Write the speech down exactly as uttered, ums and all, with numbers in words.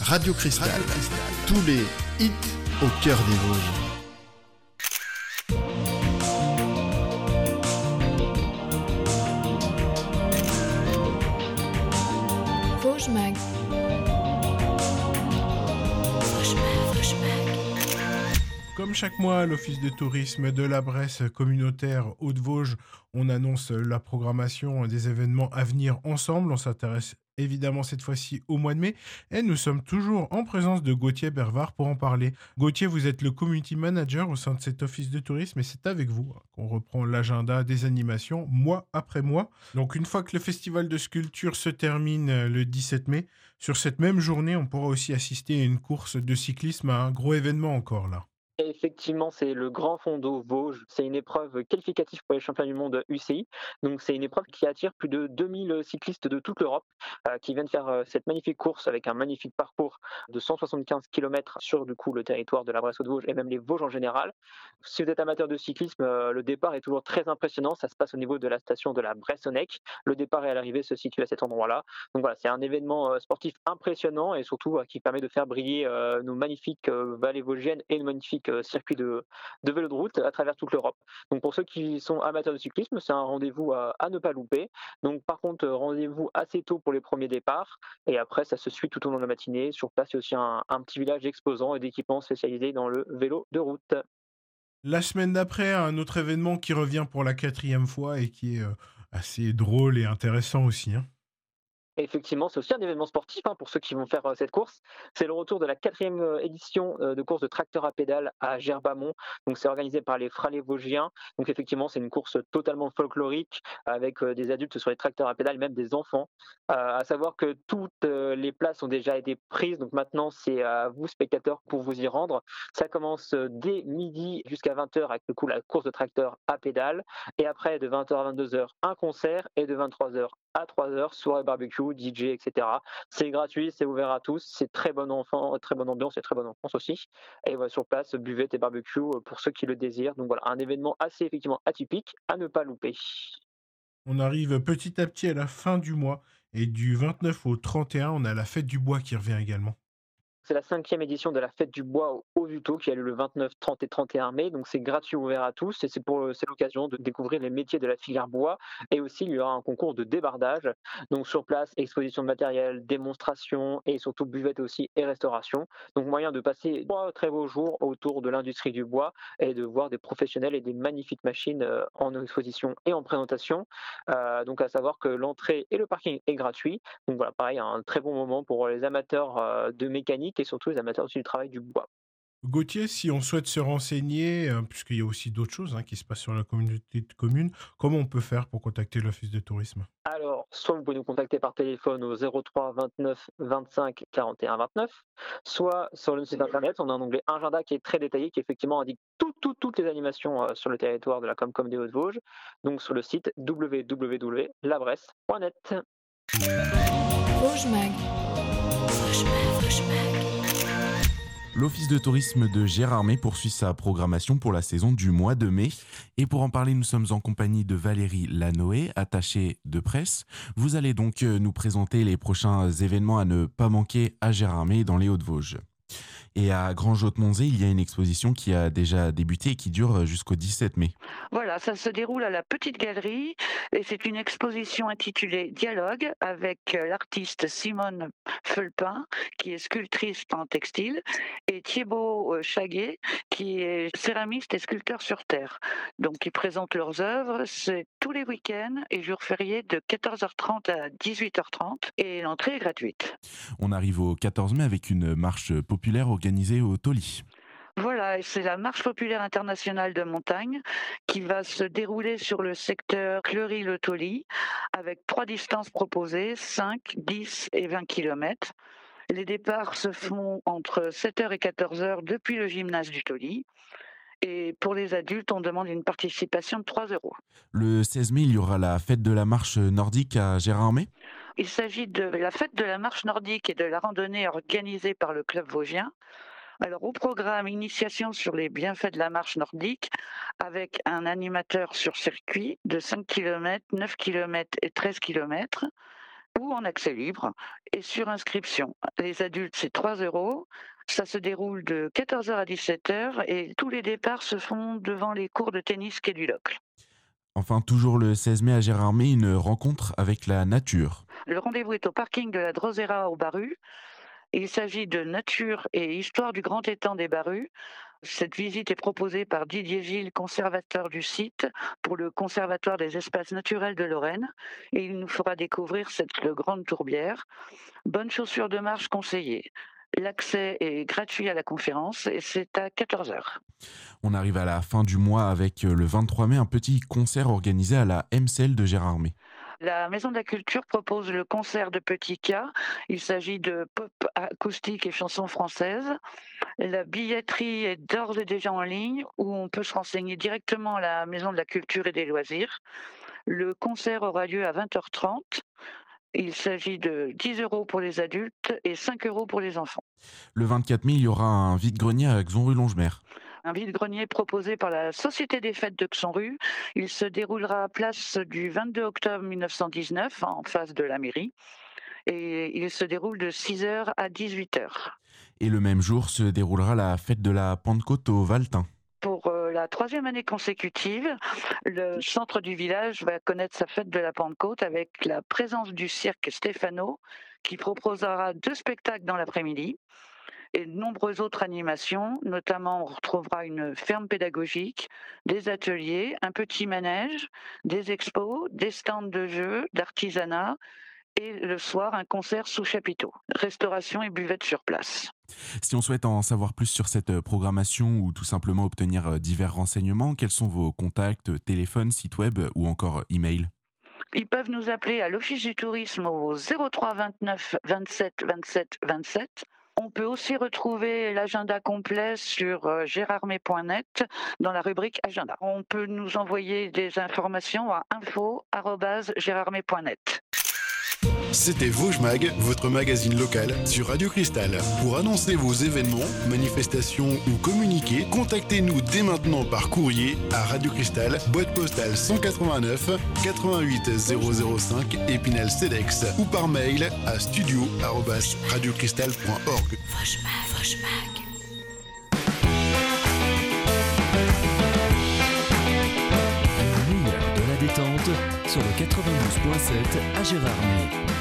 Radio Cristal, tous les hits au cœur des Vosges. Vosges Mag. Comme chaque mois, à l'Office de tourisme de la Bresse communautaire Hauts-de-Vosges, on annonce la programmation des événements à venir ensemble. On s'intéresse évidemment cette fois-ci au mois de mai et nous sommes toujours en présence de Gauthier Bervard pour en parler. Gauthier, vous êtes le community manager au sein de cet Office de tourisme et c'est avec vous qu'on reprend l'agenda des animations mois après mois. Donc une fois que le festival de sculpture se termine le dix-sept mai, sur cette même journée, on pourra aussi assister à une course de cyclisme, à un gros événement encore là. Effectivement, c'est le Grand Fondo Vosges. C'est une épreuve qualificative pour les championnats du monde U C I. Donc, c'est une épreuve qui attire plus de deux mille cyclistes de toute l'Europe euh, qui viennent faire euh, cette magnifique course avec un magnifique parcours de cent soixante-quinze kilomètres sur du coup le territoire de la Bresse Hauts-de-Vosges et même les Vosges en général. Si vous êtes amateur de cyclisme, euh, le départ est toujours très impressionnant. Ça se passe au niveau de la station de la Bressonnec. Le départ et l'arrivée se situent à cet endroit-là. Donc voilà, c'est un événement euh, sportif impressionnant et surtout euh, qui permet de faire briller euh, nos magnifiques euh, vallées vosgiennes et nos magnifiques circuit de, de vélo de route à travers toute l'Europe. Donc pour ceux qui sont amateurs de cyclisme, c'est un rendez-vous à, à ne pas louper. Donc par contre, rendez-vous assez tôt pour les premiers départs et après ça se suit tout au long de la matinée. Sur place, il y a aussi un, un petit village d'exposants et d'équipements spécialisés dans le vélo de route. La semaine d'après, un autre événement qui revient pour la quatrième fois et qui est euh, assez drôle et intéressant aussi, hein. Effectivement, c'est aussi un événement sportif hein, pour ceux qui vont faire euh, cette course. C'est le retour de la quatrième euh, édition euh, de course de tracteur à pédales à Gerbamont. Donc, c'est organisé par les Fralets Vosgiens. Donc, effectivement, c'est une course totalement folklorique avec euh, des adultes sur les tracteurs à pédales, même des enfants. Euh, à savoir que toutes euh, les places ont déjà été prises. Donc, maintenant, c'est à vous, spectateurs, pour vous y rendre. Ça commence euh, dès midi jusqu'à vingt heures avec le coup la course de tracteur à pédales. Et après, de vingt heures à vingt-deux heures, un concert. Et de vingt-trois heures à trois heures, soirée barbecue, D J, et cetera. C'est gratuit, c'est ouvert à tous, c'est très bon enfant, très bonne ambiance et très bonne enfance aussi. Et voilà, sur place, buvette et barbecue pour ceux qui le désirent. Donc voilà, un événement assez effectivement atypique à ne pas louper. On arrive petit à petit à la fin du mois et du vingt-neuf au trente et un, on a la fête du bois qui revient également. C'est la cinquième édition de la Fête du Bois au Haut-Vuto qui a lieu le vingt-neuf, trente et trente et un mai. Donc c'est gratuit, ouvert à tous et c'est pour c'est l'occasion de découvrir les métiers de la filière bois. Et aussi il y aura un concours de débardage. Donc sur place, exposition de matériel, démonstration et surtout buvette aussi et restauration. Donc moyen de passer trois très beaux jours autour de l'industrie du bois et de voir des professionnels et des magnifiques machines en exposition et en présentation. Euh, donc à savoir que l'entrée et le parking est gratuit. Donc voilà, pareil, un très bon moment pour les amateurs euh, de mécanique et surtout les amateurs aussi du travail du bois. Gauthier, si on souhaite se renseigner, euh, puisqu'il y a aussi d'autres choses hein, qui se passent sur la communauté de communes, comment on peut faire pour contacter l'Office de tourisme ? Alors, soit vous pouvez nous contacter par téléphone au zéro trois vingt-neuf vingt-cinq quarante et un vingt-neuf, soit sur le site internet, on a un onglet agenda qui est très détaillé, qui effectivement indique tout, tout, toutes les animations euh, sur le territoire de la Comcom des Hauts-de-Vosges, donc sur le site w w w point la bresse point net. Vosges Mag. Vosges Mag, Vosges Mag. L'Office de tourisme de Gérardmer poursuit sa programmation pour la saison du mois de mai. Et pour en parler, nous sommes en compagnie de Valérie Lanoé, attachée de presse. Vous allez donc nous présenter les prochains événements à ne pas manquer à Gérardmer dans les Hauts-de-Vosges. Et à Granges-Haute-Monzé, il y a une exposition qui a déjà débuté et qui dure jusqu'au dix-sept mai. Voilà, ça se déroule à la Petite Galerie et c'est une exposition intitulée Dialogue avec l'artiste Simone Felpin, qui est sculptrice en textile, et Thibaut Chaguet, qui est céramiste et sculpteur sur terre. Donc, ils présentent leurs œuvres, c'est tous les week-ends et jours fériés de quatorze heures trente à dix-huit heures trente et l'entrée est gratuite. On arrive au quatorze mai avec une marche populaire organisée au Toli. Voilà, c'est la marche populaire internationale de montagne qui va se dérouler sur le secteur Cleury-le-Toli avec trois distances proposées, cinq, dix et vingt kilomètres. Les départs se font entre sept heures et quatorze heures depuis le gymnase du Toli. Et pour les adultes, on demande une participation de trois euros. Le seize mai, il y aura la fête de la marche nordique à Gérardmer. Il s'agit de la fête de la marche nordique et de la randonnée organisée par le club vosgien. Alors au programme, initiation sur les bienfaits de la marche nordique avec un animateur sur circuit de cinq kilomètres, neuf kilomètres et treize kilomètres. ou en accès libre et sur inscription. Les adultes, c'est trois euros. Ça se déroule de quatorze heures à dix-sept heures et tous les départs se font devant les cours de tennis quai du Locle. Enfin, toujours le seize mai à Gérardmer, une rencontre avec la nature. Le rendez-vous est au parking de la Drosera au Barru. Il s'agit de nature et histoire du grand étang des Barrus. Cette visite est proposée par Didier Gilles, conservateur du site, pour le Conservatoire des espaces naturels de Lorraine. Et il nous fera découvrir cette grande tourbière. Bonnes chaussures de marche conseillées. L'accès est gratuit à la conférence et c'est à quatorze heures. On arrive à la fin du mois avec le vingt-trois mai, un petit concert organisé à la M C L de Gérardmer. La Maison de la Culture propose le concert de Petit K. Il s'agit de pop acoustique et chansons françaises. La billetterie est d'ores et déjà en ligne où on peut se renseigner directement à la Maison de la Culture et des Loisirs. Le concert aura lieu à vingt heures trente. Il s'agit de dix euros pour les adultes et cinq euros pour les enfants. Le vingt-quatre mai, il y aura un vide-grenier à Xonru-Longemer. Un vide-grenier proposé par la Société des Fêtes de Xonru. Il se déroulera à place du vingt-deux octobre mille neuf cent dix-neuf, en face de la mairie. Et il se déroule de six heures à dix-huit heures. Et le même jour se déroulera la fête de la Pentecôte au Valtin. Pour euh, la troisième année consécutive, le centre du village va connaître sa fête de la Pentecôte avec la présence du cirque Stéphano qui proposera deux spectacles dans l'après-midi et de nombreuses autres animations. Notamment, on retrouvera une ferme pédagogique, des ateliers, un petit manège, des expos, des stands de jeux, d'artisanat et le soir, un concert sous chapiteau. Restauration et buvette sur place. Si on souhaite en savoir plus sur cette programmation ou tout simplement obtenir divers renseignements, quels sont vos contacts, téléphones, sites web ou encore email ? Ils peuvent nous appeler à l'Office du tourisme au zéro trois vingt-neuf vingt-sept vingt-sept vingt-sept. On peut aussi retrouver l'agenda complet sur gérardmer point net dans la rubrique agenda. On peut nous envoyer des informations à info arobase gérardmer point net. C'était Vosges Mag, votre magazine local sur Radio Cristal. Pour annoncer vos événements, manifestations ou communiquer, contactez-nous dès maintenant par courrier à Radio Cristal, boîte postale cent quatre-vingt-neuf quatre-vingt-huit zéro zéro cinq Épinal Cedex ou par mail à studio arobase radiocristal point org. Vosges Mag, Vosges Mag. Le meilleur de la détente sur le quatre-vingt-douze point sept à Gérardmer.